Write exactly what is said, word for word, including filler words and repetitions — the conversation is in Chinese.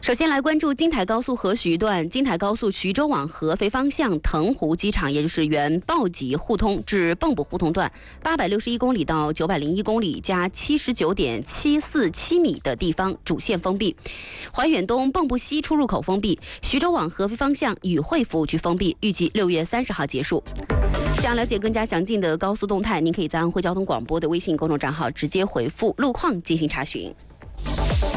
首先来关注京台高速合徐段，京台高速徐州往合肥方向腾湖机场，也就是原报吉互通至蚌埠胡同段八百六十一公里到九百零一公里加七十九点七四七米的地方主线封闭，怀远东蚌埠西出入口封闭，徐州往合肥方向宇汇服务区封闭，预计六月三十号结束。想了解更加详尽的高速动态，您可以在安徽交通广播的微信公众账号直接回复路况进行查询。